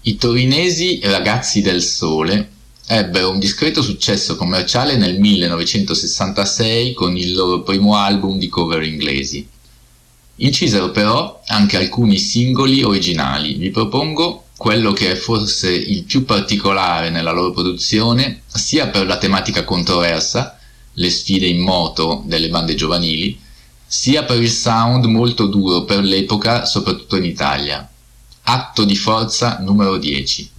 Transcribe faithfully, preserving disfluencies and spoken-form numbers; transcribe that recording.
I torinesi Ragazzi del Sole ebbero un discreto successo commerciale nel millenovecentosessantasei con il loro primo album di cover inglesi. Incisero però anche alcuni singoli originali. Vi propongo quello che è forse il più particolare nella loro produzione, sia per la tematica controversa, le sfide in moto delle bande giovanili, sia per il sound molto duro per l'epoca, soprattutto in Italia. Atto di forza numero dieci.